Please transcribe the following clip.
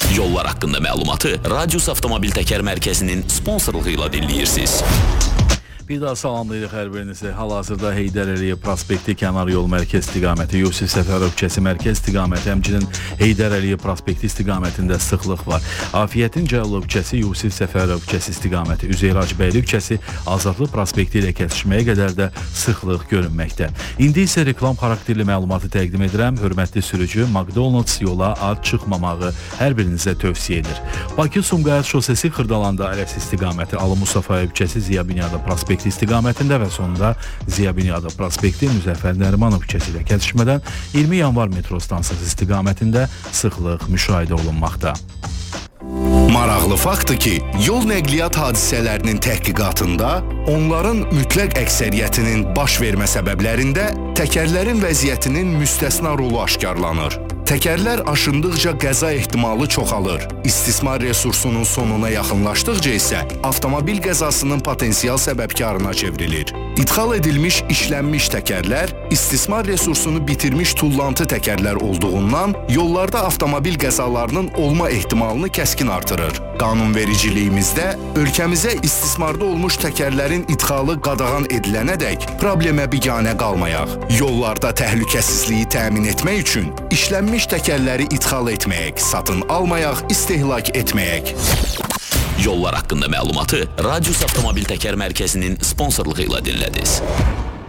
Yollar haqqında məlumatı Radius Avtomobil Təkər Mərkəzinin sponsorluğu ilə dinləyirsiniz. Bir daha salamlayırıq hər birinizi. Hal-hazırda Heydər Əliyev prospekti kənar yol mərkəz istiqaməti, Yusif Səfərov küçəsi mərkəz istiqaməti, həmçinin Heydər Əliyev prospekti istiqamətində sıxlıq var. Afiyətin Cəllov küçəsi, Yusif Səfərov küçəsi istiqaməti, Üzeyir Hacıbəyli küçəsi, Azadlıq prospekti ilə kəsişməyə qədər də sıxlıq görünməkdə. İndi isə reklam xarakterli məlumatı təqdim edirəm. Hörmətli sürücü, McDonald's yola ad çıxmamağı hər birinizə tövsiyə edir. Bakı-Sumqayıt şosesi Xırdalanda Ələs istiqaməti, Alı Mustafayev küçəsi, Ziya Bünyada prospekti istiqamətində və sonunda Ziya Bünyada prospekti Müzəffər Nərimanov küçəsi ilə kəsişmədən 20 yanvar metro stansiyası istiqamətində sıxlıq müşahidə olunmaqda. Maraqlı faktdır ki, yol nəqliyyat hadisələrinin təhqiqatında onların mütləq əksəriyyətinin baş vermə səbəblərində təkərlərin vəziyyətinin müstəsna rolu aşkarlanır. Təkərlər aşındıqca qəza ehtimalı çoxalır. İstismar resursunun sonuna yaxınlaşdıqca isə avtomobil qəzasının potensial səbəbkarına çevrilir. İdxal edilmiş işlənmiş təkərlər istismar resursunu bitirmiş tullantı təkərlər olduğundan yollarda avtomobil qəzalarının olma ehtimalını kəskin artırır. Qanunvericiliyimizdə ölkəmizə istismarda olmuş təkərlərin idxalı qadağan edilənədək problemə biganə qalmayaq. Yollarda təhlükəsizliyi təmin etmək üçün işlənmiş təkərləri idxal etməyək, satın almayaq, istehlak etməyək. Yollar haqqında məlumatı Radius Avtomobil Təkər Mərkəzinin sponsorluğu ilə dinlədiniz.